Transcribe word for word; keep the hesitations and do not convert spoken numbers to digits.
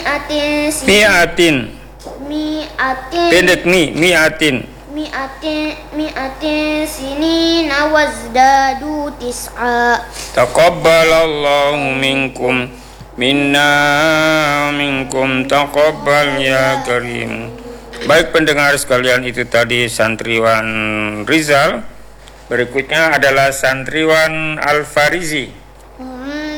mi'atin si mi'atin mi'atin pendek mi mi'atin mi'atin mi'atin sinina wazdadu tis'a. taqabbalallahu minkum minna minkum taqabbal ya karim. Baik pendengar sekalian, itu tadi santriwan Rizal. Berikutnya adalah santriwan Al-Farizi.